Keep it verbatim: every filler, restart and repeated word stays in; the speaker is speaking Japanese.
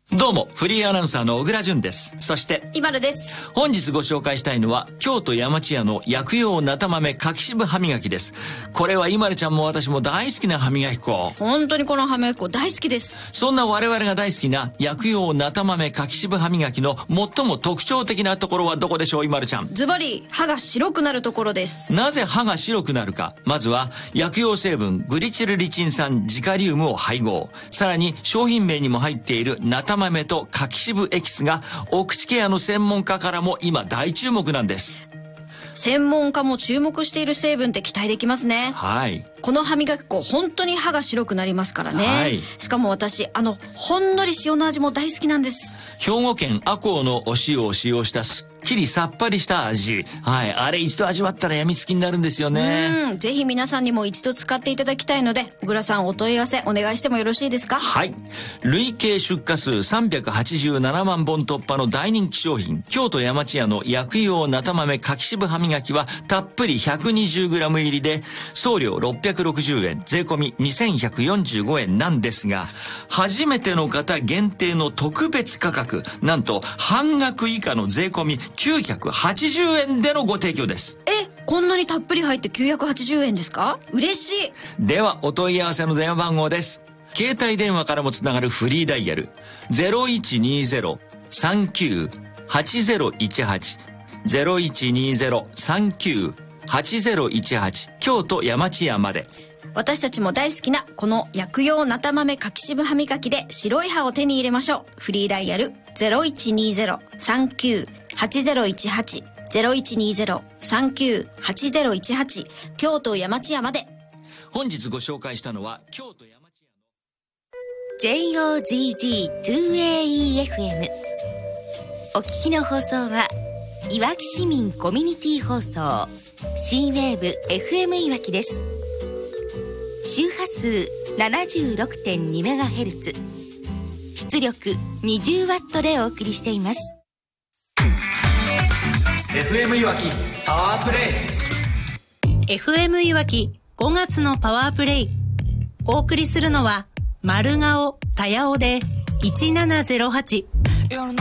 どうもフリーアナウンサーの小倉淳です。そしてイバルです。 本日ご紹介したいのは京都山千屋の薬用なた豆柿渋歯磨きです。これはイマルちゃんも私も大好きな歯磨き粉。 本当にこの歯磨き粉大好きです。 そんな我々が大好きな薬用なた豆柿渋歯磨きの最も特徴的なところはどこでしょう、イマルちゃん。 ズバリ歯が白くなるところです。 なぜ歯が白くなるか。まずは薬用成分グリチルリチン酸ジカリウムを配合、さらに商品名にも入っているなた豆と柿渋エキスがお口ケアの専門家からも今大注目なんです。 専門家も注目している成分って期待できますね。 はい。 この歯磨き粉本当に歯が白くなりますからね。はい。しかも私あのほんのり塩の味も大好きなんです。 兵庫県赤穂のお塩を使用したすっきりさっぱりした味。はい。あれ一度味わったら病みつきになるんですよね。 うん。ぜひ皆さんにも一度使っていただきたいので、小倉さんお問い合わせお願いしてもよろしいですか？ はい。累計出荷数さんびゃくはちじゅうななまんぼん突破の大人気商品、京都山千屋の薬用なた豆柿渋歯磨きはたっぷり ひゃくにじゅうグラム 入りで送料ろっぴゃくろくじゅうえん、税込みにせんひゃくよんじゅうごえんなんですが、初めての方限定の特別価格、なんと半額以下の税込みきゅうひゃくはちじゅうえんでのご提供です。 え、こんなにたっぷり入ってきゅうひゃくはちじゅうえんですか？嬉しい。 ではお問い合わせの電話番号です。携帯電話からもつながるフリーダイヤル ゼロいちにゼロ さんきゅう はちゼロいちはち ゼロいちにゼロ さんきゅう はちゼロいちはち 京都山千屋まで。 私たちも大好きなこの薬用なた豆柿渋歯磨きで白い歯を手に入れましょう。フリーダイヤル ゼロいちにゼロ さんきゅう はちゼロいちはち ゼロいちにゼロ さんきゅう はちゼロいちはち 京都山千屋まで。 本日ご紹介したのは京都山千屋のジェイオージージーツーエーイーエフエム。 お聞きの放送はいわき市民コミュニティ放送 C ウェーブ エフエム いわきです。周波数 ななじゅうろくてんにメガヘルツ、 出力 にじゅうワット でお送りしています。 エフエム いわきパワープレイ。 エフエム いわきごがつのパワープレイ。お送りするのは丸顔たやおでいちななゼロはち。